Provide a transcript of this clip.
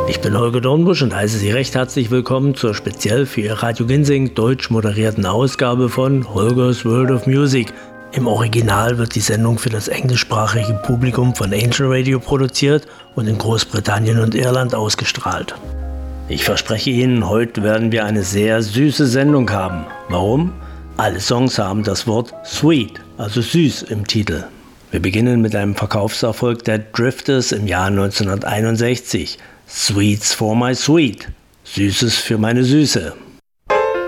Ich bin Holger Dornbusch und heiße Sie recht herzlich willkommen zur speziell für Ihr Radio Ginseng deutsch moderierten Ausgabe von Holgers World of Music. Im Original wird die Sendung für das englischsprachige Publikum von Angel Radio produziert und in Großbritannien und Irland ausgestrahlt. Ich verspreche Ihnen, heute werden wir eine sehr süße Sendung haben. Warum? Alle Songs haben das Wort Sweet, also süß im Titel. Wir beginnen mit einem Verkaufserfolg der Drifters im Jahr 1961. Sweets for my sweet, Süßes für meine Süße.